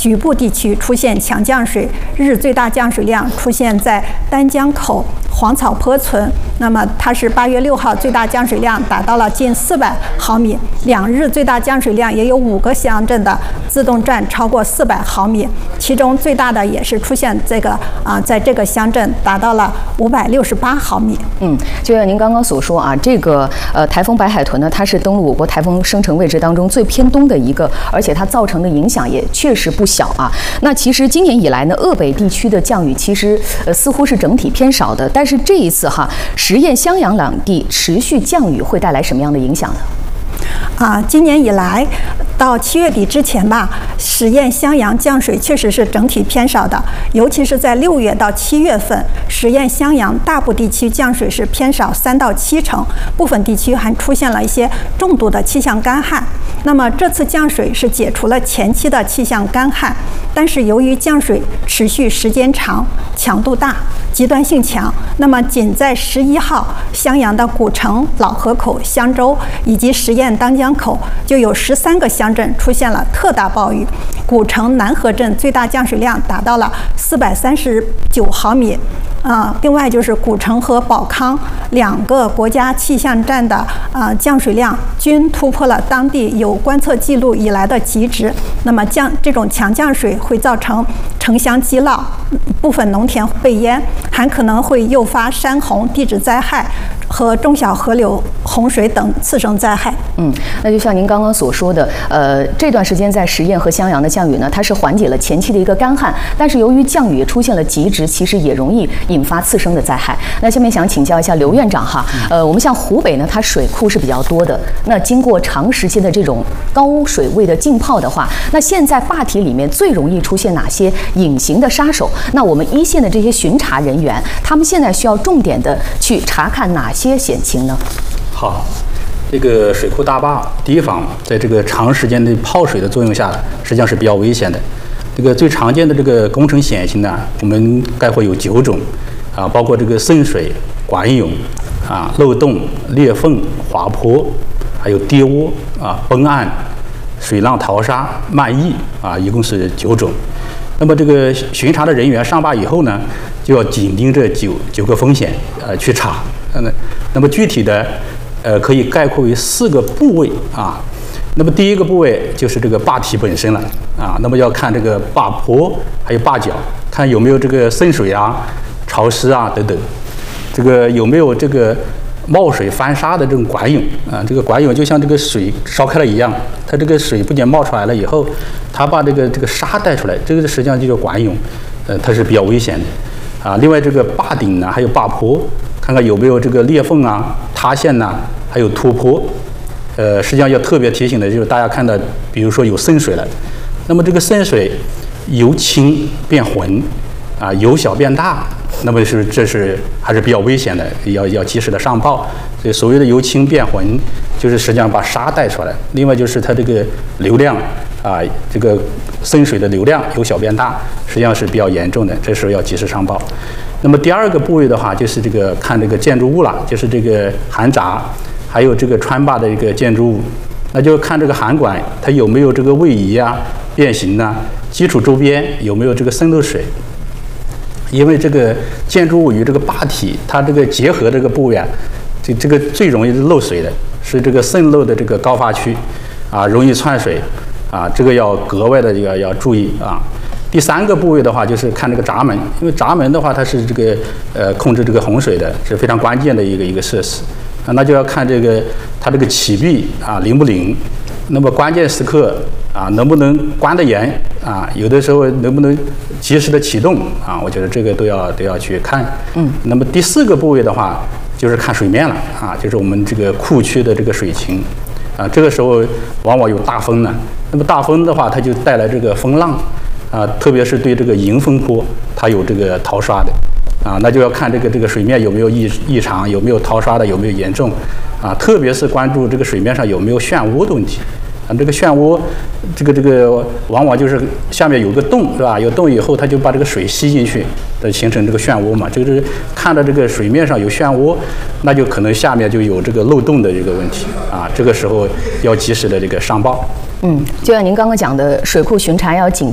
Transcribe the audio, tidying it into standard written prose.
局部地区出现强降水，日最大降水量出现在丹江口、黄草坡村。那么它是8月6号最大降水量达到了近400毫米，2日最大降水量也有5个乡镇的自动站超过400毫米，其中最大的也是出现在这个乡镇达到了568毫米。 就像您刚刚所说啊，这个台风白海豚呢，它是登陆我国台风生成位置当中最偏东的一个，而且它造成的影响也确实不小啊。那其实今年以来呢，鄂北地区的降雨其实似乎是整体偏少的，但是这一次哈，十堰、襄阳两地持续降雨会带来什么样的影响呢？ 今年以来到7月底之前吧，十堰、襄阳降水确实是整体偏少的，尤其是在6月到7月份，十堰、襄阳大部地区降水是偏少3到7成，部分地区还出现了一些重度的气象干旱。那么这次降水是解除了前期的气象干旱，但是由于降水持续时间长、强度大、极端性强，那么仅在11号，襄阳的古城、老河口、襄州以及十堰当江口就有13个乡镇出现了特大暴雨。古城南河镇最大降水量达到了439毫米。另外就是古城和保康2个国家气象站的降水量均突破了当地有观测记录以来的极值。那么这种强降水会造成城乡积涝，部分农田被淹，还可能会诱发山洪、地质灾害和中小河流洪水等次生灾害。 那就像您刚刚所说的，这段时间在十堰和襄阳的降雨呢，它是缓解了前期的一个干旱，但是由于降雨出现了极值，其实也容易引发次生的灾害。那下面想请教一下刘院长哈，我们像湖北呢，它水库是比较多的，那经过长时间的这种高水位的浸泡的话，那现在坝体里面最容易出现哪些隐形的杀手？那我们一线的这些巡查人员，他们现在需要重点的去查看哪些险情呢？ 好，这个水库大坝堤防在这个长时间的泡水的作用下，实际上是比较危险的。这个最常见的这个工程险情呢，我们概括有9种包括这个渗水、管涌漏洞、裂缝、滑坡，还有跌窝崩岸、水浪淘沙、漫溢一共是9种。那么这个巡查的人员上坝以后呢，就要紧盯这九个风险去查。那么具体的可以概括为4个部位那么第一个部位就是这个坝体本身了那么要看这个坝坡还有坝脚，看有没有这个渗水潮湿等等，这个有没有这个冒水翻沙的这种管涌这个管涌就像这个水烧开了一样，它这个水不仅冒出来了以后，它把这个沙带出来，这个实际上就叫管涌，它是比较危险的另外这个坝顶呢，还有坝坡，看看有没有这个裂缝塌陷还有突坡。实际上要特别提醒的就是大家看到，比如说有渗水了，那么这个渗水由清变浑由小变大，那么这是还是比较危险的，要及时的上报。所以所谓的由清变浑，就是实际上把沙带出来。另外就是它这个流量这个渗水的流量由小变大，实际上是比较严重的，这时候要及时上报。那么第二个部位的话，就是这个看这个建筑物了，就是这个涵闸，还有这个穿坝的一个建筑物，那就看这个涵管它有没有这个位移变形基础周边有没有这个渗漏水。因为这个建筑物与这个坝体它这个结合这个部位这个最容易漏水的是这个渗漏的这个高发区容易窜水这个要格外的要注意第3个部位的话就是看这个闸门，因为闸门的话它是这个控制这个洪水的是非常关键的一个设施那就要看这个它这个启闭灵不灵，那么关键时刻能不能关得严有的时候能不能及时的启动我觉得这个都要去看。那么第4个部位的话就是看水面了就是我们这个库区的这个水情这个时候往往有大风呢，那么大风的话它就带来这个风浪特别是对这个迎风坡它有这个淘沙的那就要看这个水面有没有异常，有没有淘沙的，有没有严重特别是关注这个水面上有没有漩涡的问题这个漩涡这个往往就是下面有个洞是吧？有洞以后它就把这个水吸进去形成这个漩涡嘛，就是看到这个水面上有漩涡，那就可能下面就有这个漏洞的这个问题这个时候要及时的这个上报。 就像您刚刚讲的，水库巡查要紧